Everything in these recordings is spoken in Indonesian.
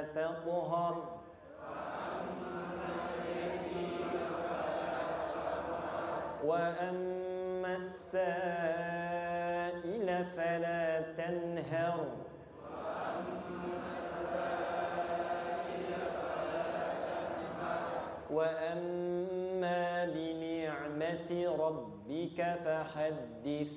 تقهر وأما السائل فلا تنهر وأما بنعمة ربك فحدث.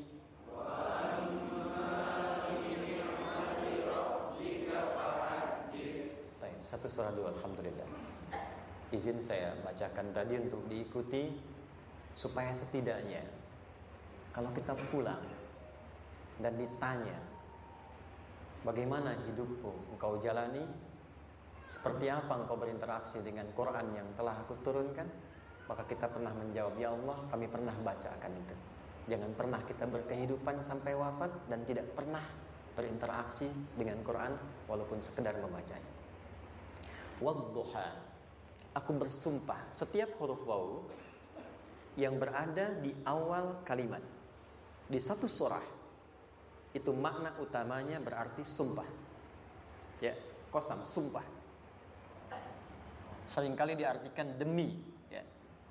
Satu surah dua, alhamdulillah. Izin saya bacakan tadi untuk diikuti supaya setidaknya kalau kita pulang dan ditanya bagaimana hidupmu engkau jalani, seperti apa engkau berinteraksi dengan Quran yang telah aku turunkan, maka kita pernah menjawab, ya Allah, kami pernah baca akan itu. Jangan pernah kita berkehidupan sampai wafat dan tidak pernah berinteraksi dengan Quran walaupun sekedar membacanya. Wadduha, aku bersumpah. Setiap huruf waw yang berada di awal kalimat di satu surah itu makna utamanya berarti sumpah. Ya, qasam, sumpah. Seringkali diartikan demi, ya.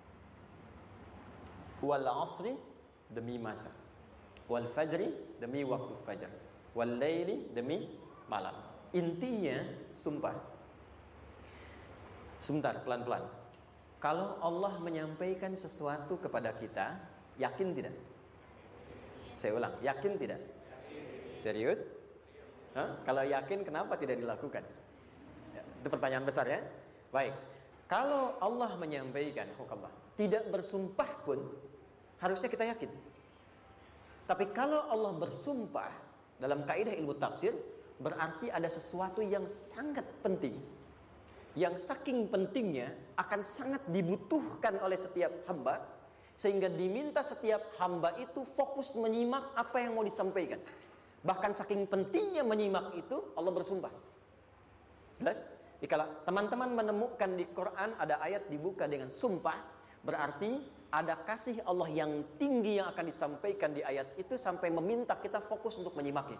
Wal asri, demi masa. Wal fajri, demi waktu fajar. Wal laili, demi malam. Intinya sumpah. Sebentar, pelan-pelan. Kalau Allah menyampaikan sesuatu kepada kita, yakin tidak? Saya ulang, yakin tidak? Serius? Kalau yakin, kenapa tidak dilakukan? Ya, itu pertanyaan besar, ya. Baik. Kalau Allah menyampaikan, tidak bersumpah pun harusnya kita yakin. Tapi kalau Allah bersumpah dalam kaidah ilmu tafsir, berarti ada sesuatu yang sangat penting, yang saking pentingnya akan sangat dibutuhkan oleh setiap hamba, sehingga diminta setiap hamba itu fokus menyimak apa yang mau disampaikan. Bahkan saking pentingnya menyimak itu, Allah bersumpah. Jelas? Kalau teman-teman menemukan di Quran ada ayat dibuka dengan sumpah, berarti ada kasih Allah yang tinggi yang akan disampaikan di ayat itu sampai meminta kita fokus untuk menyimaknya.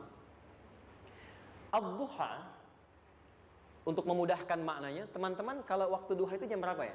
Ad-duha, untuk memudahkan maknanya, teman-teman, kalau waktu duha itu jam berapa ya?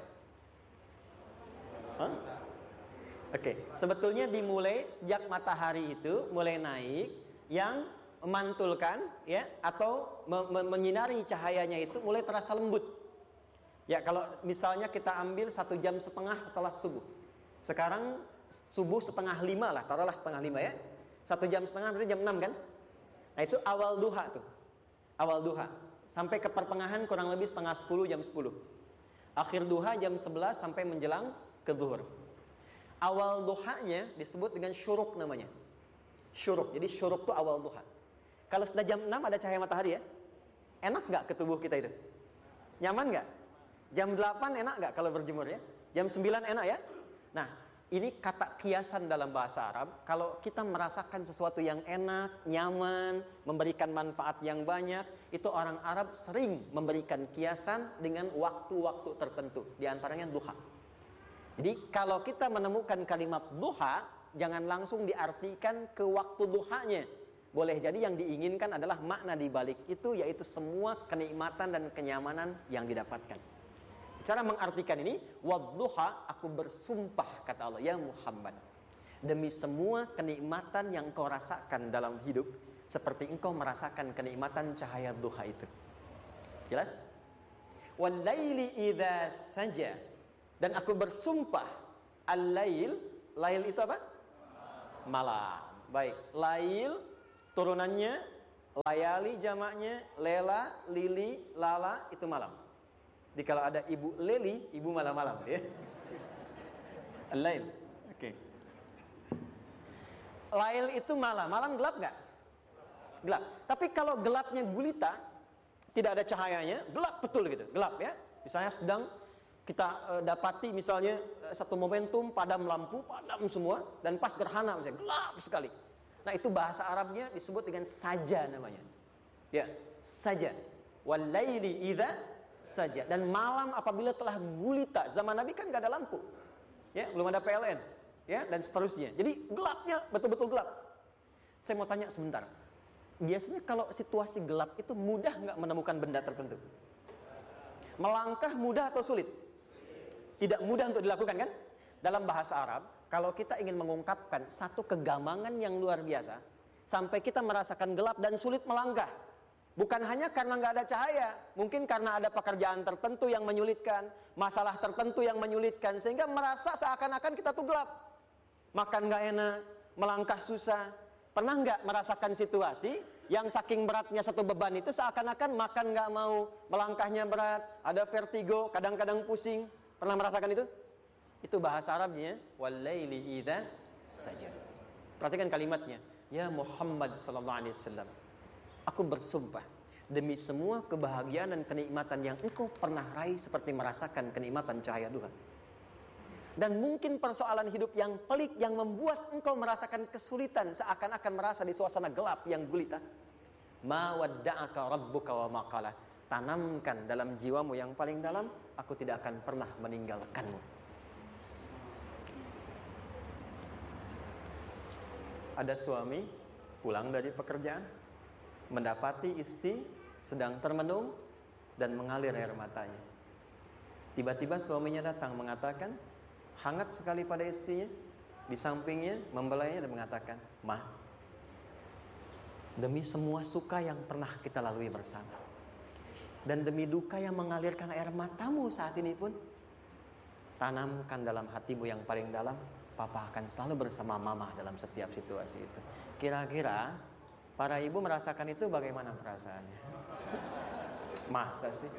Oke, sebetulnya dimulai sejak matahari itu mulai naik, yang memantulkan, ya, atau menyinari cahayanya itu mulai terasa lembut. Ya, kalau misalnya kita ambil 1,5 jam setelah subuh. Sekarang subuh 4:30 lah, taruhlah 4:30 ya. 1,5 jam berarti jam 6 kan? Nah, itu awal duha tuh. Awal duha. Sampai ke pertengahan kurang lebih 9:30, jam 10. Akhir duha jam 11 sampai menjelang ke zuhur. Awal duhanya disebut dengan syuruk namanya. Syuruk. Jadi syuruk itu awal duha. Kalau sudah jam 6 ada cahaya matahari ya. Enak gak ke tubuh kita itu? Nyaman gak? Jam 8 enak gak kalau berjemur ya? Jam 9 enak ya? Nah, ini kata kiasan dalam bahasa Arab. Kalau kita merasakan sesuatu yang enak, nyaman, memberikan manfaat yang banyak, itu orang Arab sering memberikan kiasan dengan waktu-waktu tertentu, di antaranya duha. Jadi kalau kita menemukan kalimat duha, jangan langsung diartikan ke waktu duhanya. Boleh jadi yang diinginkan adalah makna di balik itu, yaitu semua kenikmatan dan kenyamanan yang didapatkan. Cara mengartikan ini, wadduha, aku bersumpah, kata Allah, ya Muhammad, demi semua kenikmatan yang kau rasakan dalam hidup, seperti engkau merasakan kenikmatan cahaya duha itu. Jelas? Wal laili idza saja, dan aku bersumpah, al-lail, lail itu apa? Malam. Baik, lail turunannya, layali jamaknya, lela, lili, lala, itu malam. Jadi kalau ada ibu leli, ibu malam-malam ya. Al-lail. Oke. Lail itu malam. Malam gelap nggak? Gelap. Tapi kalau gelapnya gulita, tidak ada cahayanya, gelap betul gitu. Gelap ya. Misalnya sedang kita dapati misalnya satu momentum padam lampu, padam semua, dan pas gerhana misalnya gelap sekali. Nah, itu bahasa Arabnya disebut dengan saja namanya. Ya, saja. Wal laili idza saja. Dan malam apabila telah gulita, zaman Nabi kan gak ada lampu ya, belum ada PLN ya, dan seterusnya, jadi gelapnya betul-betul gelap. Saya mau tanya sebentar, biasanya kalau situasi gelap itu mudah gak menemukan benda tertentu? Melangkah mudah atau sulit? Tidak mudah untuk dilakukan kan? Dalam bahasa Arab, kalau kita ingin mengungkapkan satu kegamangan yang luar biasa, sampai kita merasakan gelap dan sulit melangkah, bukan hanya karena nggak ada cahaya, mungkin karena ada pekerjaan tertentu yang menyulitkan, masalah tertentu yang menyulitkan, sehingga merasa seakan-akan kita tuh gelap. Makan nggak enak, melangkah susah. Pernah nggak merasakan situasi yang saking beratnya satu beban itu seakan-akan makan nggak mau, melangkahnya berat, ada vertigo, kadang-kadang pusing. Pernah merasakan itu? Itu bahasa Arabnya, walaili idza saja. Perhatikan kalimatnya, ya Muhammad sallallahu alaihi wasallam, aku bersumpah demi semua kebahagiaan dan kenikmatan yang engkau pernah raih seperti merasakan kenikmatan cahaya Tuhan. Dan mungkin persoalan hidup yang pelik yang membuat engkau merasakan kesulitan seakan-akan merasa di suasana gelap yang gulita. Ma wadda'aka rabbuka wa ma qala. Tanamkan dalam jiwamu yang paling dalam, aku tidak akan pernah meninggalkanmu. Ada suami pulang dari pekerjaan, mendapati istri sedang termenung dan mengalir air matanya. Tiba-tiba suaminya datang mengatakan, hangat sekali pada istrinya, di sampingnya membelainya dan mengatakan, "Ma, demi semua suka yang pernah kita lalui bersama, dan demi duka yang mengalirkan air matamu saat ini pun, tanamkan dalam hatimu yang paling dalam, Papa akan selalu bersama Mama dalam setiap situasi itu." Kira-kira para ibu merasakan itu bagaimana perasaannya? Masa sih?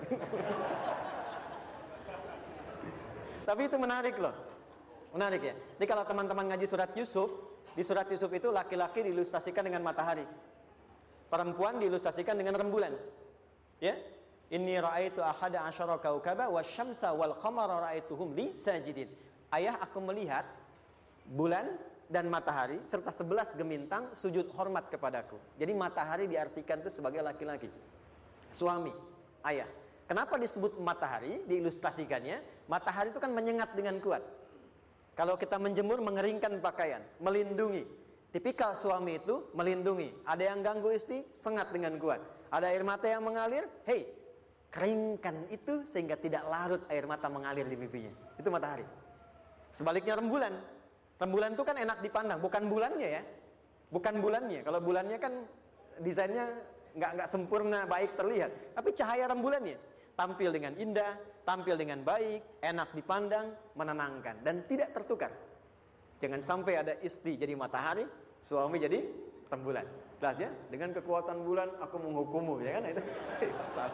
Tapi itu menarik loh. Menarik ya. Jadi kalau teman-teman ngaji surat Yusuf, di surat Yusuf itu laki-laki diilustrasikan dengan matahari, perempuan diilustrasikan dengan rembulan. Ya. Inni ra'aitu ahada asyara kaukaba wasyamsa wal qamara ra'aituhum li sajidin. Ayah, aku melihat bulan dan matahari serta 11 gemintang sujud hormat kepadaku. Jadi matahari diartikan itu sebagai laki-laki, suami, ayah. Kenapa disebut matahari? Diilustrasikannya, matahari itu kan menyengat dengan kuat. Kalau kita menjemur, mengeringkan pakaian, melindungi. Tipikal suami itu melindungi. Ada yang ganggu istri, sengat dengan kuat. Ada air mata yang mengalir, hey, keringkan itu sehingga tidak larut air mata mengalir di pipinya. Itu matahari. Sebaliknya rembulan. Rembulan itu kan enak dipandang, bukan bulannya ya. Bukan bulannya. Kalau bulannya kan desainnya nggak sempurna, baik terlihat. Tapi cahaya rembulannya tampil dengan indah, tampil dengan baik, enak dipandang, menenangkan, dan tidak tertukar. Jangan sampai ada istri jadi matahari, suami jadi rembulan. Jelas ya? Dengan kekuatan bulan aku menghukummu, ya kan? Itu salah.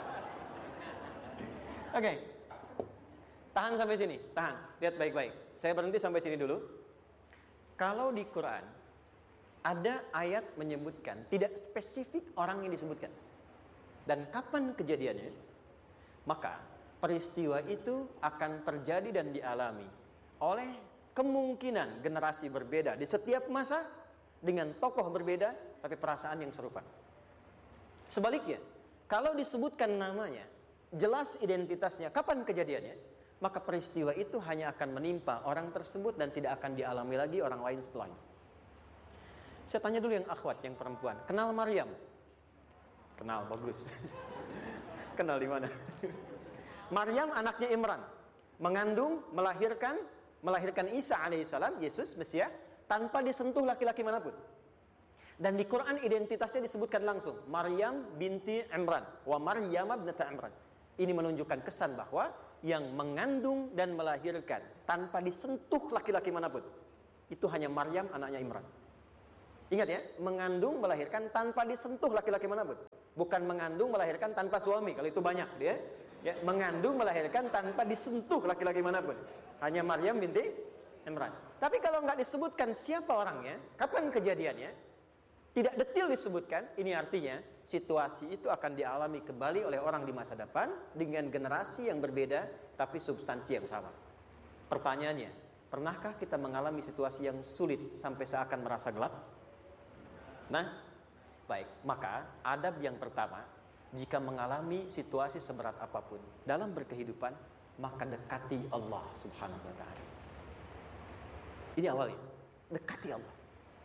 Oke. Tahan sampai sini, tahan. Lihat baik-baik. Saya berhenti sampai sini dulu. Kalau di Quran ada ayat menyebutkan, tidak spesifik orang yang disebutkan dan kapan kejadiannya, maka peristiwa itu akan terjadi dan dialami oleh kemungkinan generasi berbeda di setiap masa dengan tokoh berbeda tapi perasaan yang serupa. Sebaliknya, kalau disebutkan namanya, jelas identitasnya, kapan kejadiannya, maka peristiwa itu hanya akan menimpa orang tersebut dan tidak akan dialami lagi orang lain setelahnya. Saya tanya dulu yang akhwat, yang perempuan, kenal Maryam? Kenal, bagus. Kenal di mana? Maryam anaknya Imran, mengandung, melahirkan Isa alaihissalam, Yesus Mesias, tanpa disentuh laki-laki manapun. Dan di Quran identitasnya disebutkan langsung, Maryam binti Imran, wa Maryam ibnata Imran. Ini menunjukkan kesan bahwa yang mengandung dan melahirkan tanpa disentuh laki-laki manapun, itu hanya Maryam anaknya Imran. Ingat ya, mengandung, melahirkan tanpa disentuh laki-laki manapun. Bukan mengandung, melahirkan tanpa suami, kalau itu banyak dia. Ya, mengandung, melahirkan tanpa disentuh laki-laki manapun. Hanya Maryam binti Imran. Tapi kalau nggak disebutkan siapa orangnya, kapan kejadiannya, tidak detail disebutkan, ini artinya situasi itu akan dialami kembali oleh orang di masa depan dengan generasi yang berbeda, tapi substansi yang sama. Pertanyaannya, pernahkah kita mengalami situasi yang sulit sampai seakan merasa gelap? Nah, baik, maka adab yang pertama, jika mengalami situasi seberat apapun dalam berkehidupan, maka dekati Allah Subhanahu wa ta'ala. Ini awalnya, dekati Allah.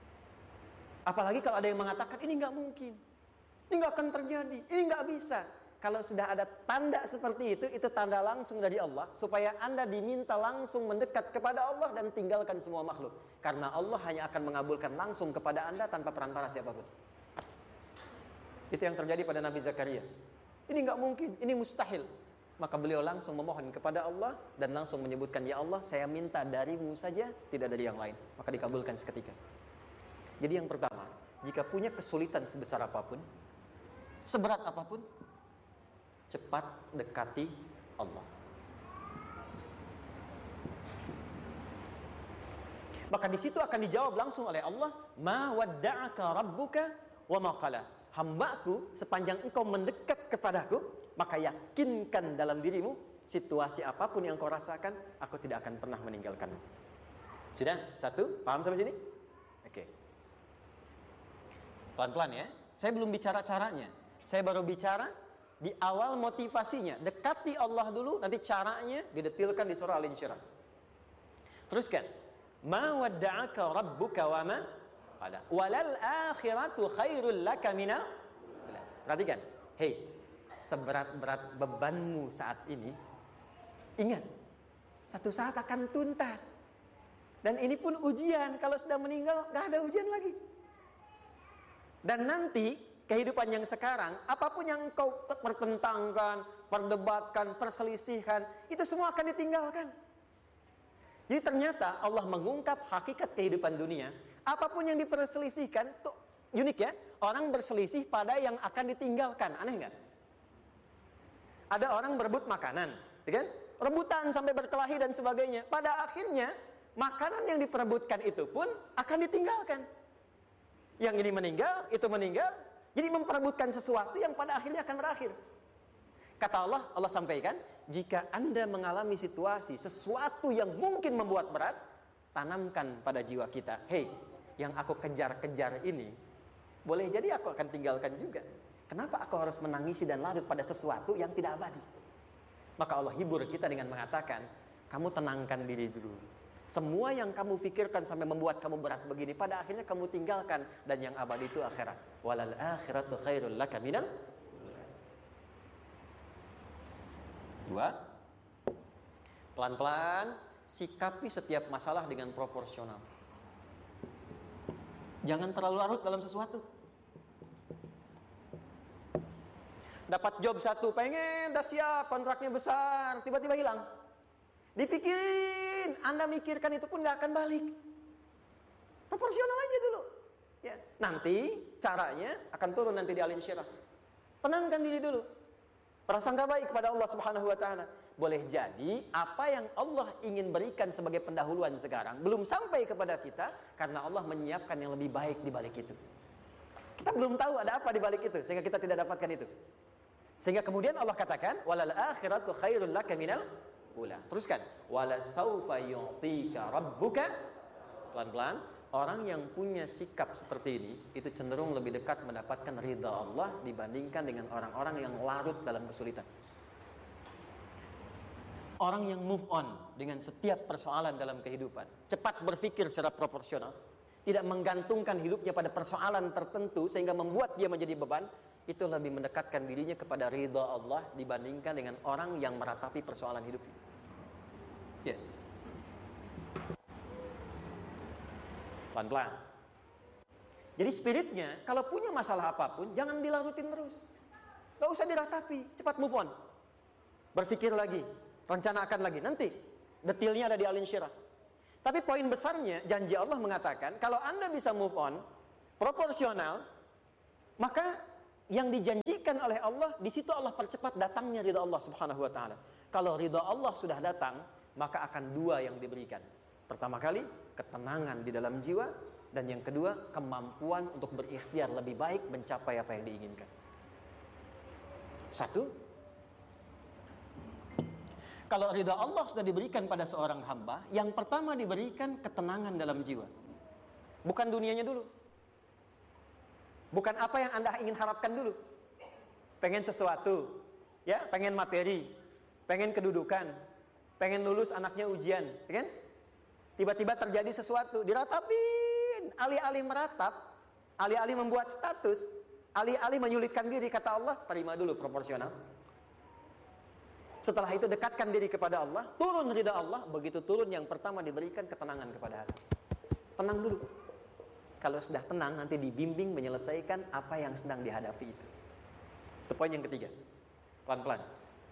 Apalagi kalau ada yang mengatakan ini nggak mungkin, ini nggak akan terjadi, ini nggak bisa. Kalau sudah ada tanda seperti itu tanda langsung dari Allah, supaya Anda diminta langsung mendekat kepada Allah dan tinggalkan semua makhluk. Karena Allah hanya akan mengabulkan langsung kepada Anda tanpa perantara siapapun. Itu yang terjadi pada Nabi Zakaria. Ini nggak mungkin, ini mustahil. Maka beliau langsung memohon kepada Allah dan langsung menyebutkan, ya Allah, saya minta darimu saja, tidak dari yang lain. Maka dikabulkan seketika. Jadi yang pertama, jika punya kesulitan sebesar apapun, seberat apapun, cepat dekati Allah. Maka di situ akan dijawab langsung oleh Allah, ma wadda'aka rabbuka wa ma qala. Hambaku, sepanjang engkau mendekat kepadaku, maka yakinkan dalam dirimu, situasi apapun yang kau rasakan, aku tidak akan pernah meninggalkanmu. Sudah? Satu? Paham sampai sini? Oke. Pelan-pelan ya. Saya belum bicara caranya. Saya baru bicara di awal motivasinya. Dekati Allah dulu, nanti caranya didetilkan di surah Al-Insyirah. Teruskan. Ma wadda'aka rabbuka wa ma qala. Walal akhiratu khairul laka minal. Perhatikan. Hei, seberat-berat bebanmu saat ini, ingat, satu saat akan tuntas. Dan ini pun ujian. Kalau sudah meninggal, gak ada ujian lagi. Dan nanti kehidupan yang sekarang, apapun yang kau pertentangkan, perdebatkan, perselisihkan, itu semua akan ditinggalkan. Jadi ternyata Allah mengungkap hakikat kehidupan dunia. Apapun yang diperselisihkan, tuh unik ya. Orang berselisih pada yang akan ditinggalkan. Aneh nggak? Ada orang berebut makanan, ya kan? Rebutan sampai berkelahi dan sebagainya. Pada akhirnya, makanan yang diperebutkan itu pun akan ditinggalkan. Yang ini meninggal, itu meninggal. Jadi memperebutkan sesuatu yang pada akhirnya akan berakhir. Kata Allah, Allah sampaikan, jika Anda mengalami situasi, sesuatu yang mungkin membuat berat, tanamkan pada jiwa kita, hei, yang aku kejar-kejar ini, boleh jadi aku akan tinggalkan juga. Kenapa aku harus menangisi dan larut pada sesuatu yang tidak abadi? Maka Allah hibur kita dengan mengatakan, kamu tenangkan diri dulu. Semua yang kamu pikirkan sampai membuat kamu berat begini, pada akhirnya kamu tinggalkan. Dan yang abadi itu akhirat. Walal akhiratu khairul laka minal. Dua, pelan-pelan sikapi setiap masalah dengan proporsional. Jangan terlalu larut dalam sesuatu. Dapat job satu, pengen, dah siap, kontraknya besar, tiba-tiba hilang. Dipikirin, Anda mikirkan itu pun gak akan balik. Proporsional aja dulu. Ya. Nanti caranya akan turun nanti di Al-Insyirah. Tenangkan diri dulu. Prasangka baik kepada Allah Subhanahu wa taala. Boleh jadi apa yang Allah ingin berikan sebagai pendahuluan sekarang belum sampai kepada kita karena Allah menyiapkan yang lebih baik di balik itu. Kita belum tahu ada apa di balik itu sehingga kita tidak dapatkan itu. Sehingga kemudian Allah katakan walal akhiratu khairul laka minal ula. Teruskan, wala saufa yu'tika rabbuka. Pelan-pelan, orang yang punya sikap seperti ini itu cenderung lebih dekat mendapatkan ridha Allah dibandingkan dengan orang-orang yang larut dalam kesulitan. Orang yang move on dengan setiap persoalan dalam kehidupan, cepat berpikir secara proporsional, tidak menggantungkan hidupnya pada persoalan tertentu sehingga membuat dia menjadi beban, itu lebih mendekatkan dirinya kepada ridha Allah dibandingkan dengan orang yang meratapi persoalan hidupnya. Ya. Pelan-pelan. Jadi spiritnya, kalau punya masalah apapun, jangan dilarutin terus. Gak usah diratapi, cepat move on. Berpikir lagi, rencanakan lagi. Nanti, detailnya ada di Al-Insyirah. Tapi poin besarnya, janji Allah mengatakan, kalau Anda bisa move on, proporsional, maka yang dijanjikan oleh Allah, di situ Allah percepat datangnya ridha Allah Subhanahu wa taala. Kalau ridha Allah sudah datang, maka akan dua yang diberikan. Pertama kali, ketenangan di dalam jiwa, dan yang kedua, kemampuan untuk berikhtiar lebih baik mencapai apa yang diinginkan. Satu, kalau ridha Allah sudah diberikan pada seorang hamba, yang pertama diberikan ketenangan dalam jiwa. Bukan dunianya dulu. Bukan apa yang Anda ingin harapkan dulu. Pengen sesuatu, ya, pengen materi, pengen kedudukan, pengen lulus anaknya ujian, ya kan? Tiba-tiba terjadi sesuatu, diratapin, alih-alih meratap, alih-alih membuat status, Alih-alih menyulitkan diri, kata Allah, terima dulu proporsional. Setelah itu dekatkan diri kepada Allah, turun ridha Allah. Begitu turun, yang pertama diberikan ketenangan kepada hati. Tenang dulu. Kalau sudah tenang, nanti dibimbing menyelesaikan apa yang sedang dihadapi itu. Itu poin yang ketiga. Pelan-pelan.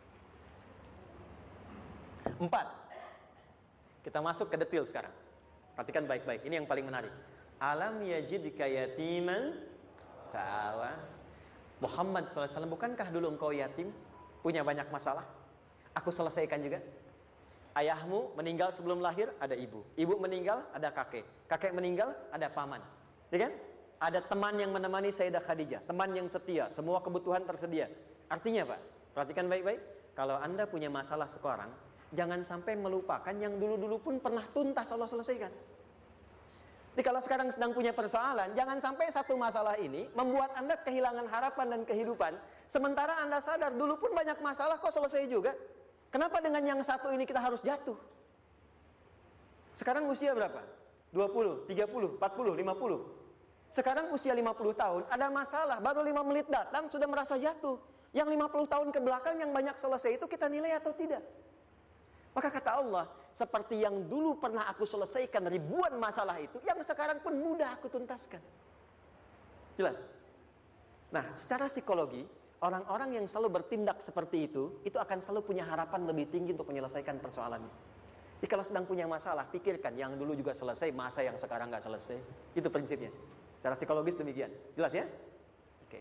4. Kita masuk ke detail sekarang. Perhatikan baik-baik. Ini yang paling menarik. Alam yajidka yatiman fa'awa. Muhammad SAW, bukankah dulu engkau yatim? Punya banyak masalah? Aku selesaikan juga. Ayahmu meninggal sebelum lahir, ada ibu. Ibu meninggal, ada kakek. Kakek meninggal, ada paman. Ya kan? Ada teman yang menemani Sayyidah Khadijah, teman yang setia, semua kebutuhan tersedia. Artinya Pak, perhatikan baik-baik. Kalau Anda punya masalah sekarang, jangan sampai melupakan yang dulu-dulu pun pernah tuntas Allah selesaikan. Jadi kalau sekarang sedang punya persoalan, jangan sampai satu masalah ini membuat Anda kehilangan harapan dan kehidupan. Sementara Anda sadar dulu pun banyak masalah kok selesai juga. Kenapa dengan yang satu ini kita harus jatuh? Sekarang usia berapa? 20, 30, 40, 50. Sekarang usia 50 tahun, ada masalah, baru 5 menit datang sudah merasa jatuh. Yang 50 tahun ke belakang yang banyak selesai itu kita nilai atau tidak? Maka kata Allah, seperti yang dulu pernah aku selesaikan ribuan masalah itu, yang sekarang pun mudah aku tuntaskan. Jelas? Nah, secara psikologi, orang-orang yang selalu bertindak seperti itu akan selalu punya harapan lebih tinggi untuk menyelesaikan persoalannya. Jadi kalau sedang punya masalah, pikirkan yang dulu juga selesai, masa yang sekarang nggak selesai. Itu prinsipnya. Secara psikologis demikian. Jelas ya? Oke.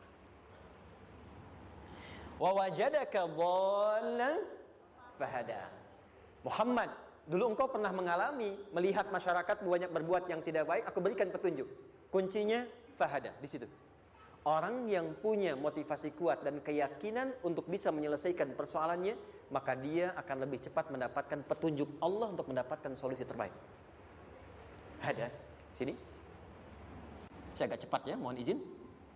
Wa wajadaka dhallan fahada. Muhammad, dulu engkau pernah mengalami melihat masyarakat banyak berbuat yang tidak baik, aku berikan petunjuk. Kuncinya fahada di situ. Orang yang punya motivasi kuat dan keyakinan untuk bisa menyelesaikan persoalannya, maka dia akan lebih cepat mendapatkan petunjuk Allah untuk mendapatkan solusi terbaik. Ada sini. Saya agak cepat ya, mohon izin.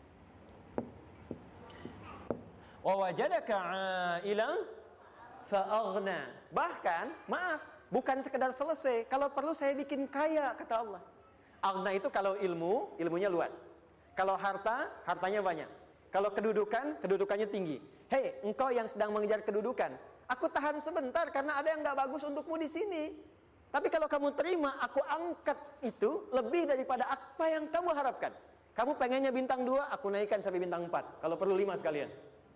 Wa wajadaka 'ailan fa'aghna. Bahkan, maaf, bukan sekedar selesai, kalau perlu saya bikin kaya, kata Allah. Aghna itu kalau ilmunya luas. Kalau harta, hartanya banyak. Kalau kedudukan, kedudukannya tinggi. Hei, engkau yang sedang mengejar kedudukan, aku tahan sebentar karena ada yang gak bagus untukmu di sini. Tapi kalau kamu terima, aku angkat itu lebih daripada apa yang kamu harapkan. Kamu pengennya bintang 2, aku naikkan sampai bintang 4. Kalau perlu 5 sekalian.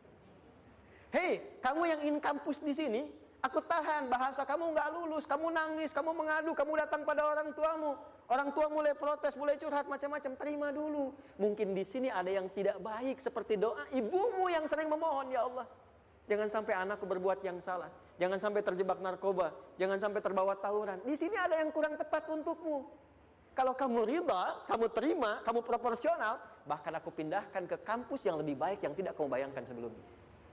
Hei, kamu yang ingin kampus di sini, aku tahan. Bahasa kamu gak lulus, kamu nangis, kamu mengadu, kamu datang pada orang tuamu. Orang tua mulai protes, mulai curhat, macam-macam. Terima dulu. Mungkin di sini ada yang tidak baik, seperti doa ibumu yang sering memohon, ya Allah, jangan sampai anakku berbuat yang salah. Jangan sampai terjebak narkoba. Jangan sampai terbawa tawuran. Di sini ada yang kurang tepat untukmu. Kalau kamu ridha, kamu terima, kamu proporsional, bahkan aku pindahkan ke kampus yang lebih baik yang tidak kamu bayangkan sebelumnya.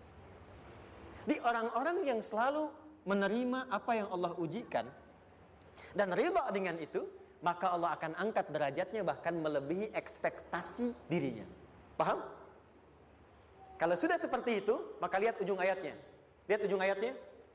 Di orang-orang yang selalu menerima apa yang Allah ujikan dan ridha dengan itu, maka Allah akan angkat derajatnya bahkan melebihi ekspektasi dirinya. Paham? Kalau sudah seperti itu, maka lihat ujung ayatnya. Lihat ujung ayatnya.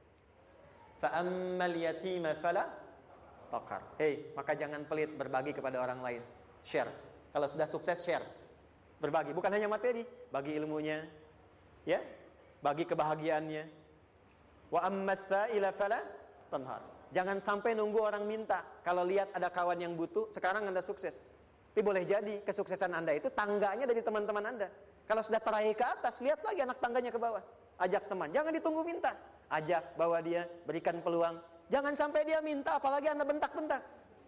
Fa'ammal yatima fala taqhar. Hei, maka jangan pelit berbagi kepada orang lain. Share. Kalau sudah sukses, share. Berbagi, bukan hanya materi, bagi ilmunya, ya, bagi kebahagiaannya. Wa ammas sa'ila fala tanhar. Jangan sampai nunggu orang minta. Kalau lihat ada kawan yang butuh, sekarang Anda sukses. Tapi boleh jadi kesuksesan Anda itu tangganya dari teman-teman Anda. Kalau sudah teraih ke atas, lihat lagi anak tangganya ke bawah. Ajak teman, jangan ditunggu minta. Ajak, bawa dia, berikan peluang. Jangan sampai dia minta, apalagi Anda bentak-bentak.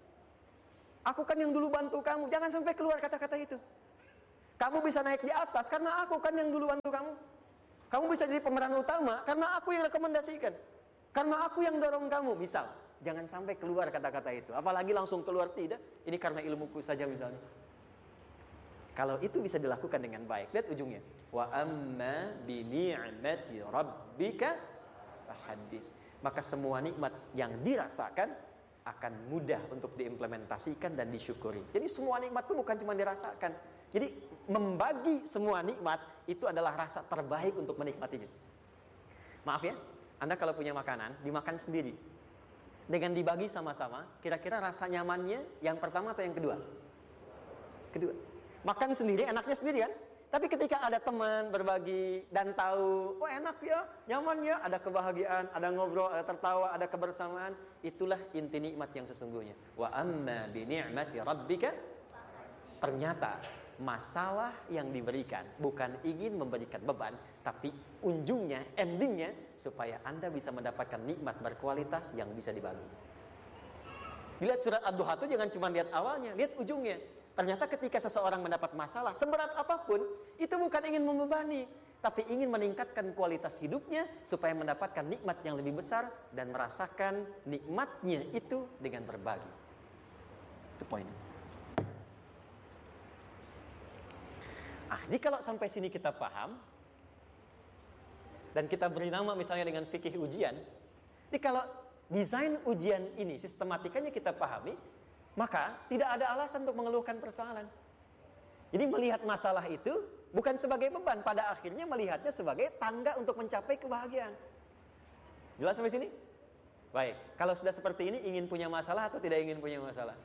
Aku kan yang dulu bantu kamu. Jangan sampai keluar kata-kata itu. Kamu bisa naik di atas karena aku kan yang dulu bantu kamu. Kamu bisa jadi pemeran utama karena aku yang rekomendasikan. Karena aku yang dorong kamu, misal. Jangan sampai keluar kata-kata itu. Apalagi langsung keluar, tidak. Ini karena ilmuku saja misalnya. Kalau itu bisa dilakukan dengan baik, lihat ujungnya. Wa amma bi ni'mati rabbika fahaddits. Maka semua nikmat yang dirasakan akan mudah untuk diimplementasikan dan disyukuri. Jadi semua nikmat itu bukan cuma dirasakan. Jadi membagi semua nikmat itu adalah rasa terbaik untuk menikmatinya. Maaf ya, Anda kalau punya makanan, dimakan sendiri. Dengan dibagi sama-sama, kira-kira rasa nyamannya yang pertama atau yang kedua? Kedua. Makan sendiri, enaknya sendiri kan? Tapi ketika ada teman berbagi dan tahu, oh enak ya, nyaman ya, ada kebahagiaan, ada ngobrol, ada tertawa, ada kebersamaan, itulah inti nikmat yang sesungguhnya. Wa amma bi ni'mati rabbika, ternyata masalah yang diberikan bukan ingin memberikan beban, tapi ujungnya, endingnya supaya Anda bisa mendapatkan nikmat berkualitas yang bisa dibagi. Dilihat surat Ad-Duha itu jangan cuma lihat awalnya, lihat ujungnya. Ternyata ketika seseorang mendapat masalah, seberat apapun, itu bukan ingin membebani, tapi ingin meningkatkan kualitas hidupnya supaya mendapatkan nikmat yang lebih besar dan merasakan nikmatnya itu dengan berbagi. Itu poin. Jadi kalau sampai sini kita paham, dan kita beri nama misalnya dengan fikih ujian, jadi kalau desain ujian ini, sistematikanya kita pahami, maka tidak ada alasan untuk mengeluhkan persoalan. Jadi melihat masalah itu bukan sebagai beban, pada akhirnya melihatnya sebagai tangga untuk mencapai kebahagiaan. Jelas sampai sini? Baik, kalau sudah seperti ini, ingin punya masalah atau tidak ingin punya masalah?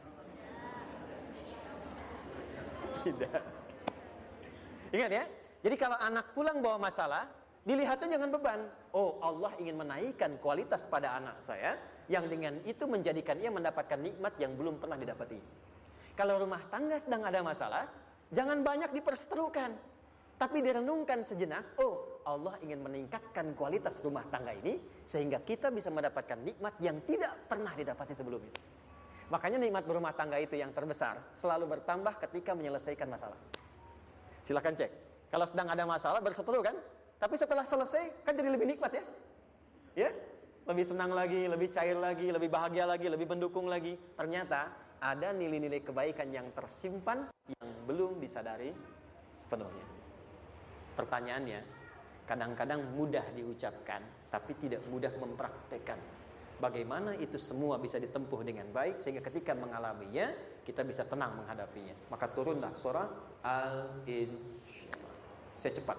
Tidak. Ingat ya, jadi kalau anak pulang bawa masalah, dilihatnya jangan beban. Oh, Allah ingin menaikkan kualitas pada anak saya, yang dengan itu menjadikan ia mendapatkan nikmat yang belum pernah didapati. Kalau rumah tangga sedang ada masalah, jangan banyak diperseterukan, tapi direnungkan sejenak. Oh, Allah ingin meningkatkan kualitas rumah tangga ini, sehingga kita bisa mendapatkan nikmat yang tidak pernah didapati sebelumnya. Makanya nikmat berumah tangga itu yang terbesar selalu bertambah ketika menyelesaikan masalah. Silakan cek. Kalau sedang ada masalah berseteru kan? Tapi setelah selesai kan jadi lebih nikmat ya? Ya? Lebih senang lagi, lebih cair lagi, lebih bahagia lagi, lebih mendukung lagi. Ternyata ada nilai-nilai kebaikan yang tersimpan yang belum disadari sepenuhnya. Pertanyaannya, kadang-kadang mudah diucapkan tapi tidak mudah mempraktekkan. Bagaimana itu semua bisa ditempuh dengan baik sehingga ketika mengalaminya kita bisa tenang menghadapinya. Maka turunlah surah Al-Insyirah. Saya cepat.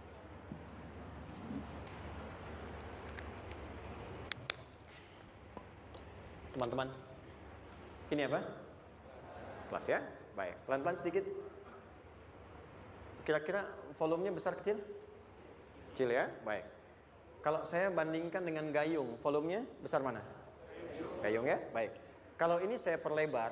Teman-teman, ini apa? Kelas ya? Baik, pelan-pelan sedikit. Kira-kira volumenya besar kecil? Kecil ya? Baik. Kalau saya bandingkan dengan gayung, volumenya besar mana? Gayung ya? Baik. Kalau ini saya perlebar,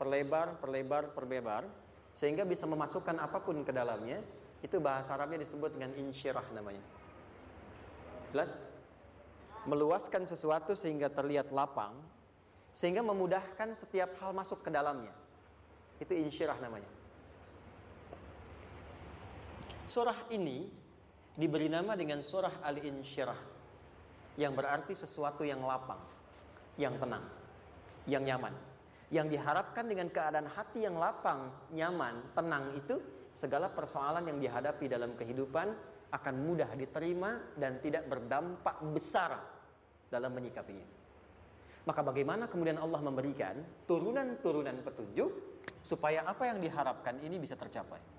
sehingga bisa memasukkan apapun ke dalamnya, itu bahasa Arabnya disebut dengan insyirah namanya. Jelas? Meluaskan sesuatu sehingga terlihat lapang, sehingga memudahkan setiap hal masuk ke dalamnya. Itu insyirah namanya. Surah ini diberi nama dengan surah Al-Insyirah, yang berarti sesuatu yang lapang, yang tenang, yang nyaman. Yang diharapkan dengan keadaan hati yang lapang, nyaman, tenang itu, segala persoalan yang dihadapi dalam kehidupan akan mudah diterima dan tidak berdampak besar dalam menyikapinya. Maka bagaimana kemudian Allah memberikan turunan-turunan petunjuk supaya apa yang diharapkan ini bisa tercapai?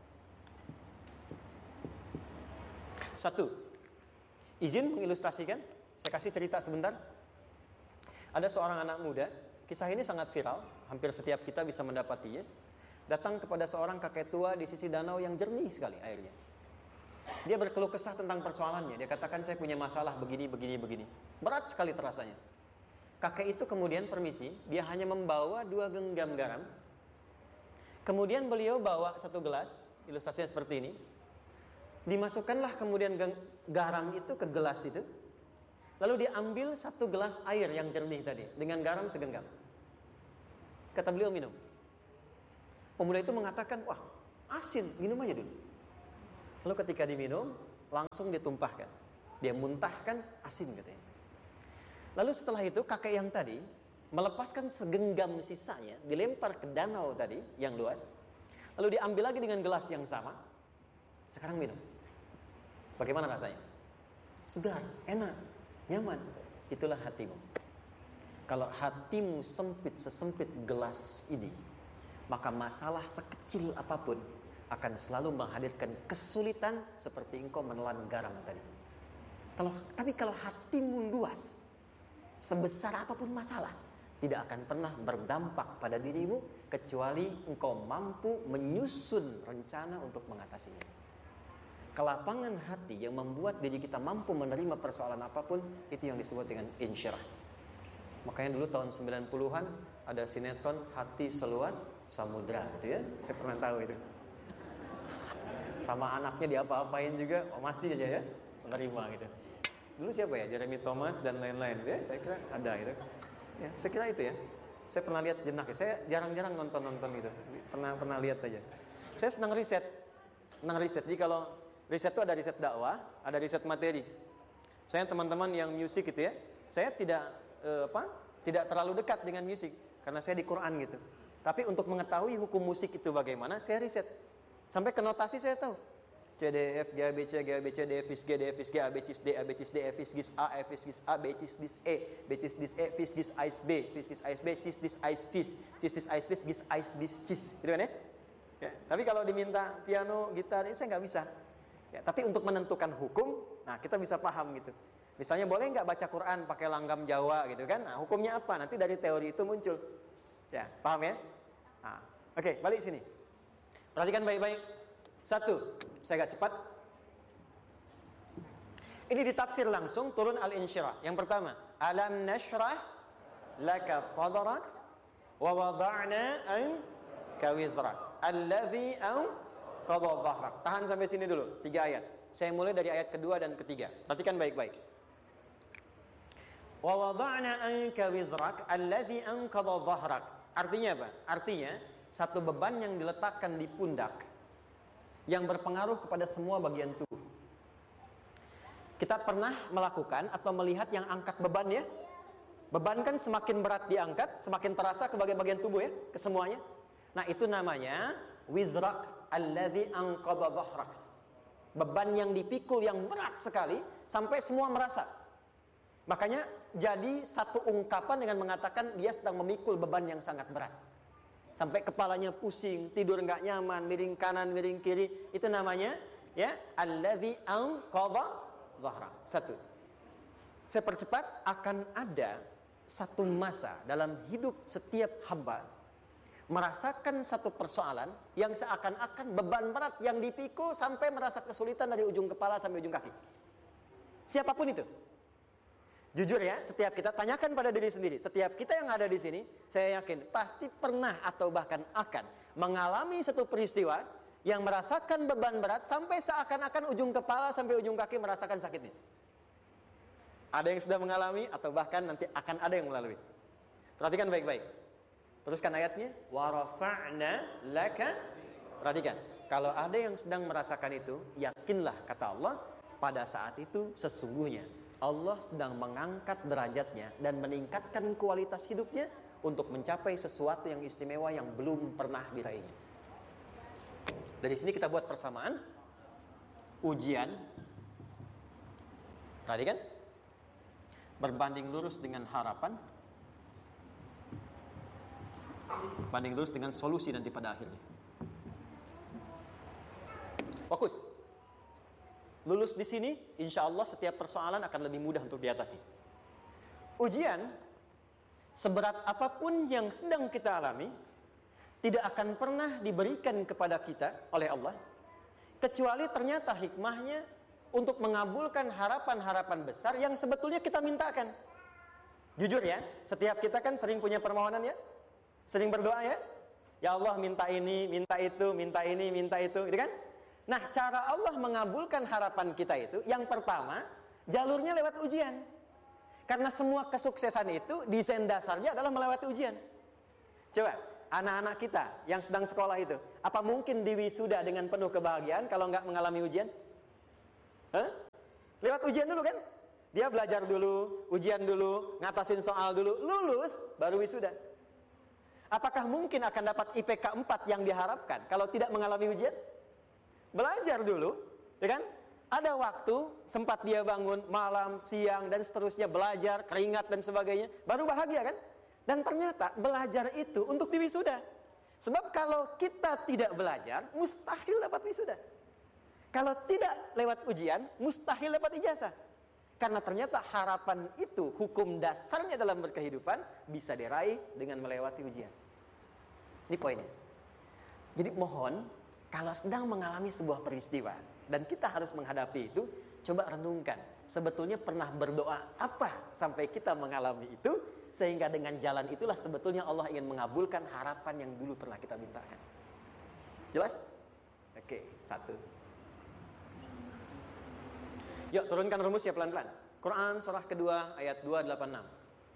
Satu, izin mengilustrasikan. Saya kasih cerita sebentar. Ada seorang anak muda, kisah ini sangat viral, hampir setiap kita bisa mendapatinya. Datang kepada seorang kakek tua di sisi danau yang jernih sekali airnya. Dia berkeluh kesah tentang persoalannya. Dia katakan, saya punya masalah begini. Berat sekali terasanya. Kakek itu kemudian permisi, dia hanya membawa 2 genggam garam. Kemudian beliau bawa 1 gelas, ilustrasinya seperti ini. Dimasukkanlah kemudian garam itu ke gelas itu. Lalu diambil 1 gelas air yang jernih tadi dengan garam segenggam. Kata beliau, minum. Pemuda itu mengatakan, wah asin, minum aja dulu. Lalu ketika diminum, langsung ditumpahkan. Dia muntahkan, asin katanya. Lalu setelah itu kakek yang tadi melepaskan segenggam sisanya, dilempar ke danau tadi yang luas. Lalu diambil lagi dengan gelas yang sama. Sekarang minum. Bagaimana rasanya? Segar, enak, nyaman. Itulah hatimu. Kalau hatimu sempit sesempit gelas ini, maka masalah sekecil apapun akan selalu menghadirkan kesulitan seperti engkau menelan garam tadi. Tapi kalau hatimu luas, sebesar apapun masalah, tidak akan pernah berdampak pada dirimu kecuali engkau mampu menyusun rencana untuk mengatasinya. kelapangan hati yang membuat diri kita mampu menerima persoalan apapun, itu yang disebut dengan insyirah. Makanya dulu tahun 90-an ada sinetron Hati Seluas Samudra gitu ya. Saya pernah tahu itu. Sama anaknya diapa-apain juga, masih aja ya menerima gitu. Dulu siapa ya? Jeremy Thomas dan lain-lain ya. Saya kira ada gitu. Ya, saya kira itu ya. Saya pernah lihat sejenak ya. Saya jarang-jarang nonton gitu. Pernah lihat aja. Saya senang riset. Jadi kalau riset itu ada riset dakwah, ada riset materi. Saya teman-teman yang musik gitu ya. Saya tidak terlalu dekat dengan musik karena saya di Quran gitu. Tapi untuk mengetahui hukum musik itu bagaimana, saya riset. Sampai ke notasi saya tahu. C D F G A B C D F G D F G A B C D A B C D F G A F G A B C D E B C D E F G A B C D A B gitu kan ya? Ya, tapi kalau diminta piano, gitar, ini saya nggak bisa. Ya, tapi untuk menentukan hukum, nah kita bisa paham gitu. Misalnya boleh nggak baca Quran pakai langgam Jawa gitu kan? Nah hukumnya apa? Nanti dari teori itu muncul. Ya, paham ya? Nah, oke, balik sini. Perhatikan baik-baik. Satu, saya agak cepat. Ini ditafsir langsung turun al-insyirah. Yang pertama, alam nashrah laka sadrak wa wada'na anka wizrak allazi anqadha dhahrak. Tahan sampai sini dulu, 3 ayat. Saya mulai dari ayat kedua dan ketiga. Perhatikan baik-baik. Wa wada'na anka wizrak allazi anqadha dhahrak. Artinya apa? Artinya satu beban yang diletakkan di pundak yang berpengaruh kepada semua bagian tubuh. Kita pernah melakukan atau melihat yang angkat beban ya? Beban kan semakin berat diangkat, semakin terasa ke bagian-bagian tubuh ya, ke semuanya. Nah, itu namanya wizrak alladzi anqadha dhahrak. Beban yang dipikul yang berat sekali sampai semua merasa. Makanya jadi satu ungkapan dengan mengatakan dia sedang memikul beban yang sangat berat. Sampai kepalanya pusing, tidur nggak nyaman, miring kanan, miring kiri. Itu namanya ya allazi anqadha dhahrak. Satu. Saya percepat, akan ada satu masa dalam hidup setiap hamba merasakan satu persoalan yang seakan-akan beban berat yang dipikul sampai merasa kesulitan dari ujung kepala sampai ujung kaki. Siapapun itu. Jujur ya, setiap kita tanyakan pada diri sendiri. Setiap kita yang ada di sini, saya yakin pasti pernah atau bahkan akan mengalami satu peristiwa yang merasakan beban berat sampai seakan-akan ujung kepala sampai ujung kaki merasakan sakitnya. Ada yang sudah mengalami atau bahkan nanti akan ada yang melalui. Perhatikan baik-baik. Teruskan ayatnya. Wa rafa'na laka. Perhatikan. Kalau ada yang sedang merasakan itu, yakinlah kata Allah, pada saat itu sesungguhnya Allah sedang mengangkat derajatnya dan meningkatkan kualitas hidupnya untuk mencapai sesuatu yang istimewa yang belum pernah diraihnya. Dari sini kita buat persamaan. Ujian. Perhatikan. Berbanding lurus dengan harapan. Banding lurus dengan solusi nanti pada akhirnya. Fokus. Lulus di sini, insya Allah setiap persoalan akan lebih mudah untuk diatasi. Ujian, seberat apapun yang sedang kita alami, tidak akan pernah diberikan kepada kita oleh Allah, kecuali ternyata hikmahnya untuk mengabulkan harapan-harapan besar yang sebetulnya kita mintakan. Jujur ya, setiap kita kan sering punya permohonan ya, sering berdoa ya. Ya Allah minta ini, minta itu, minta ini, minta itu, gitu kan? Nah, cara Allah mengabulkan harapan kita itu, yang pertama, jalurnya lewat ujian. Karena semua kesuksesan itu, desain dasarnya adalah melewati ujian. Coba, anak-anak kita yang sedang sekolah itu, apa mungkin diwisuda dengan penuh kebahagiaan kalau nggak mengalami ujian? Lewat ujian dulu kan? Dia belajar dulu, ujian dulu, ngatasin soal dulu, lulus, baru wisuda. Apakah mungkin akan dapat IPK 4 yang diharapkan kalau tidak mengalami ujian? Belajar dulu, ya kan? Ada waktu, sempat dia bangun malam, siang, dan seterusnya belajar, keringat dan sebagainya, baru bahagia kan? Dan ternyata belajar itu untuk diwisuda. Sebab kalau kita tidak belajar, mustahil dapat wisuda. Kalau tidak lewat ujian, mustahil dapat ijazah. Karena ternyata harapan itu, hukum dasarnya dalam berkehidupan, bisa diraih dengan melewati ujian. Ini poinnya. Jadi mohon, kalau sedang mengalami sebuah peristiwa, Dan kita harus menghadapi itu. Coba renungkan, sebetulnya pernah berdoa apa sampai kita mengalami itu, sehingga dengan jalan itulah sebetulnya Allah ingin mengabulkan harapan yang dulu pernah kita mintakan. Jelas? Oke, satu. Yuk turunkan rumusnya pelan-pelan. Quran surah kedua ayat 286.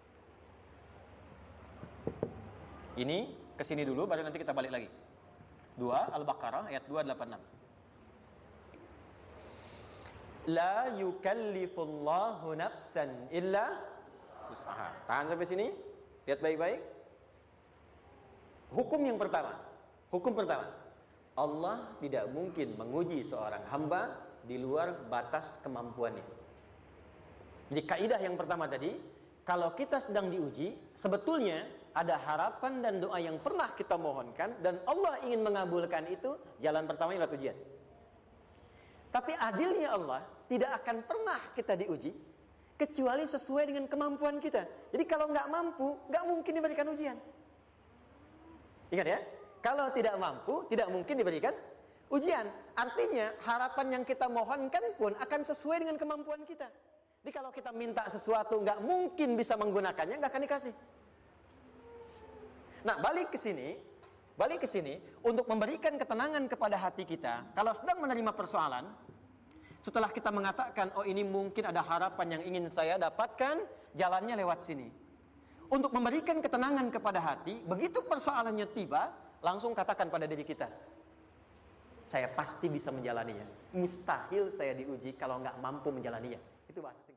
Ini kesini dulu, baru nanti kita balik lagi. 2 Al-Baqarah ayat 286. La yukallifullahu nafsan illa usaha. Tahan sampai sini. Lihat baik-baik. Hukum pertama. Allah tidak mungkin menguji seorang hamba di luar batas kemampuannya. Jadi kaidah yang pertama tadi, kalau kita sedang diuji, sebetulnya ada harapan dan doa yang pernah kita mohonkan dan Allah ingin mengabulkan itu, jalan pertama adalah ujian. Tapi adilnya Allah tidak akan pernah kita diuji kecuali sesuai dengan kemampuan kita. Jadi kalau nggak mampu, nggak mungkin diberikan ujian. Ingat ya, kalau tidak mampu, tidak mungkin diberikan ujian. Artinya harapan yang kita mohonkan pun akan sesuai dengan kemampuan kita. Jadi kalau kita minta sesuatu nggak mungkin bisa menggunakannya, nggak akan dikasih. Nah, balik ke sini untuk memberikan ketenangan kepada hati kita. Kalau sedang menerima persoalan, setelah kita mengatakan, oh ini mungkin ada harapan yang ingin saya dapatkan, jalannya lewat sini. Untuk memberikan ketenangan kepada hati, begitu persoalannya tiba, langsung katakan pada diri kita, saya pasti bisa menjalaninya. Mustahil saya diuji kalau nggak mampu menjalaninya. Itu bahasa.